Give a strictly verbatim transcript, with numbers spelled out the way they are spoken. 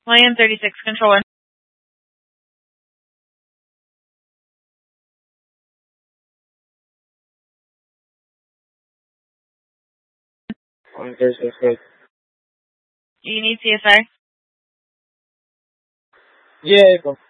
William thirty-six, controller. William thirty-six, good. Do you need C S I? Yeah, go.